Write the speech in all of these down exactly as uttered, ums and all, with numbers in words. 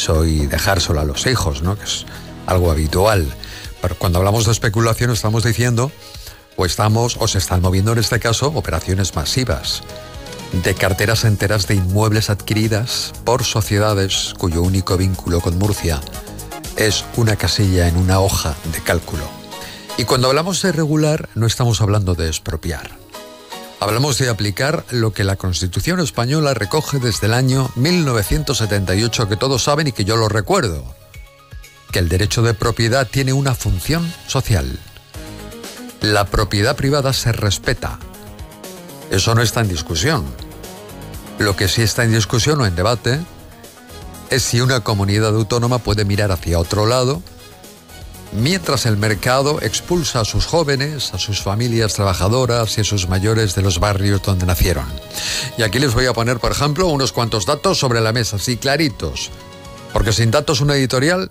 piso y dejárselo a los hijos, ¿no? Que es algo habitual. Pero cuando hablamos de especulación estamos diciendo, o estamos, o se están moviendo en este caso, operaciones masivas de carteras enteras de inmuebles adquiridas por sociedades cuyo único vínculo con Murcia es una casilla en una hoja de cálculo. Y cuando hablamos de regular, no estamos hablando de expropiar. Hablamos de aplicar lo que la Constitución española recoge desde el año mil novecientos setenta y ocho, que todos saben y que yo lo recuerdo, que el derecho de propiedad tiene una función social. La propiedad privada se respeta. Eso no está en discusión. Lo que sí está en discusión o en debate es si una comunidad autónoma puede mirar hacia otro lado mientras el mercado expulsa a sus jóvenes, a sus familias trabajadoras y a sus mayores de los barrios donde nacieron. Y aquí les voy a poner, por ejemplo, unos cuantos datos sobre la mesa, así claritos, porque sin datos una editorial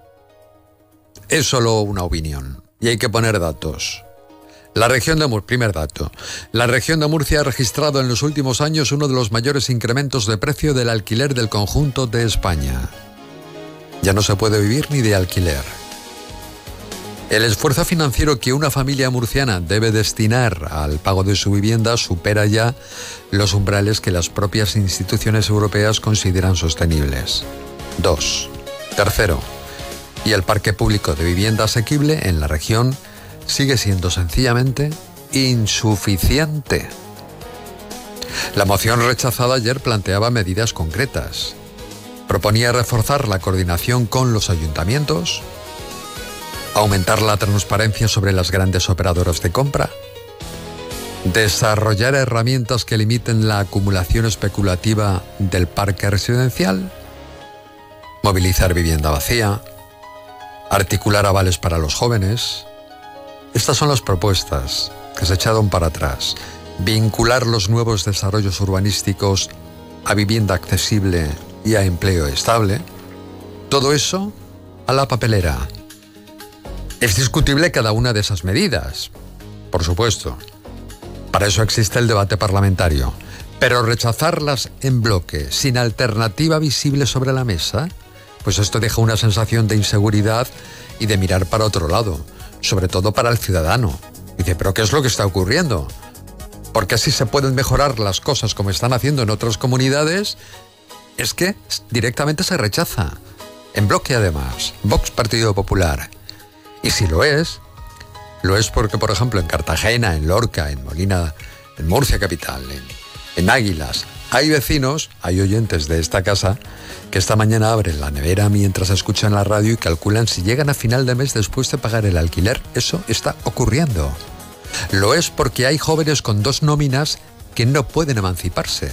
es solo una opinión y hay que poner datos. La región de Murcia, primer dato, la región de Murcia ha registrado en los últimos años uno de los mayores incrementos de precio del alquiler del conjunto de España. Ya no se puede vivir ni de alquiler. El esfuerzo financiero que una familia murciana debe destinar al pago de su vivienda supera ya los umbrales que las propias instituciones europeas consideran sostenibles. Dos. Tercero, y el parque público de vivienda asequible en la región sigue siendo sencillamente insuficiente. La moción rechazada ayer planteaba medidas concretas. Proponía reforzar la coordinación con los ayuntamientos, aumentar la transparencia sobre las grandes operadoras de compra, desarrollar herramientas que limiten la acumulación especulativa del parque residencial, movilizar vivienda vacía, articular avales para los jóvenes. Estas son las propuestas que se echaron para atrás. Vincular los nuevos desarrollos urbanísticos a vivienda accesible y a empleo estable. Todo eso a la papelera. Es discutible cada una de esas medidas, por supuesto. Para eso existe el debate parlamentario. Pero rechazarlas en bloque, sin alternativa visible sobre la mesa, pues esto deja una sensación de inseguridad y de mirar para otro lado, sobre todo para el ciudadano. Dice, ¿pero qué es lo que está ocurriendo? Porque así se pueden mejorar las cosas como están haciendo en otras comunidades, es que directamente se rechaza. En bloque además, Vox Partido Popular. Y si lo es, lo es porque, por ejemplo, en Cartagena, en Lorca, en Molina, en Murcia capital, en, en Águilas, hay vecinos, hay oyentes de esta casa que esta mañana abren la nevera mientras escuchan la radio y calculan si llegan a final de mes después de pagar el alquiler. Eso está ocurriendo. Lo es porque hay jóvenes con dos nóminas que no pueden emanciparse.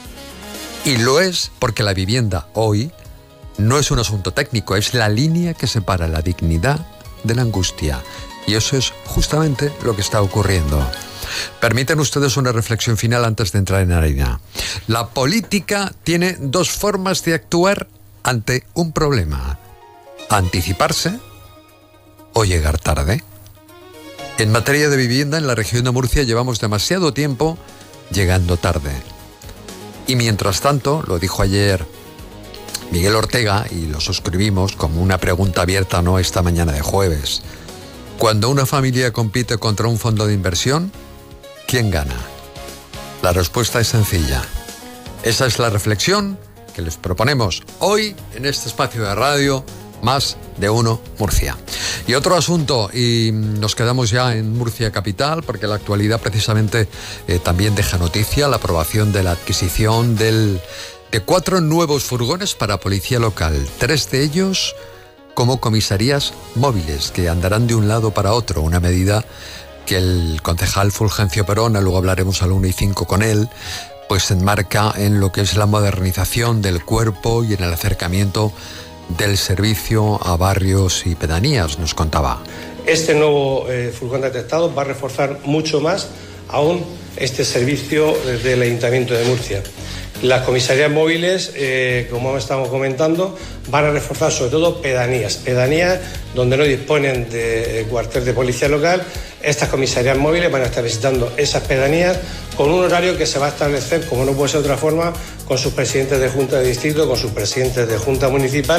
Y lo es porque la vivienda hoy no es un asunto técnico, es la línea que separa la dignidad de la angustia. Y eso es justamente lo que está ocurriendo. Permiten ustedes una reflexión final antes de entrar en harina. La política tiene dos formas de actuar ante un problema: anticiparse o llegar tarde. En materia de vivienda, en la región de Murcia llevamos demasiado tiempo llegando tarde. Y mientras tanto, lo dijo ayer Miguel Ortega, y lo suscribimos como una pregunta abierta, no esta mañana de jueves. Cuando una familia compite contra un fondo de inversión, ¿quién gana? La respuesta es sencilla. Esa es la reflexión que les proponemos hoy en este espacio de radio Más de Uno Murcia. Y otro asunto, y nos quedamos ya en Murcia capital, porque la actualidad precisamente eh, también deja noticia, la aprobación de la adquisición del, de cuatro nuevos furgones para policía local, tres de ellos como comisarías móviles que andarán de un lado para otro, una medida que el concejal Fulgencio Perona, luego hablaremos al una y cinco con él, pues se enmarca en lo que es la modernización del cuerpo y en el acercamiento del servicio a barrios y pedanías, nos contaba. Este nuevo eh, furgón detectado va a reforzar mucho más aún este servicio del Ayuntamiento de Murcia. Las comisarías móviles, eh, como estamos comentando, van a reforzar sobre todo pedanías. Pedanías donde no disponen de cuartel de policía local. Estas comisarías móviles van a estar visitando esas pedanías con un horario que se va a establecer, como no puede ser de otra forma, con sus presidentes de junta de distrito, con sus presidentes de junta municipal.